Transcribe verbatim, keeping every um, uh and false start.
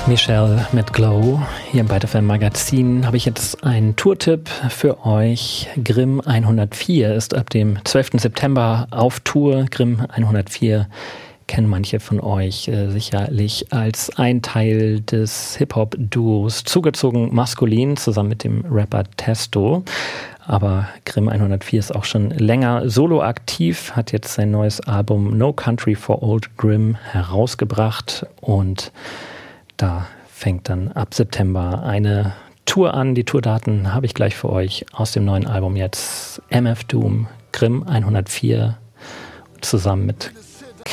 Michelle mit Glow. Hier im Byte F M Magazin habe ich jetzt einen Tourtipp für euch. Grimm hundertvier ist ab dem zwölften September auf Tour. Grimm hundertvier kennen manche von euch äh, sicherlich als ein Teil des Hip-Hop-Duos Zugezogen Maskulin zusammen mit dem Rapper Testo. Aber Grimm hundertvier ist auch schon länger solo aktiv, hat jetzt sein neues Album No Country for Old Grimm herausgebracht und da fängt dann ab September eine Tour an. Die Tourdaten habe ich gleich für euch aus dem neuen Album jetzt. M F Doom, Grimm hundertvier, zusammen mit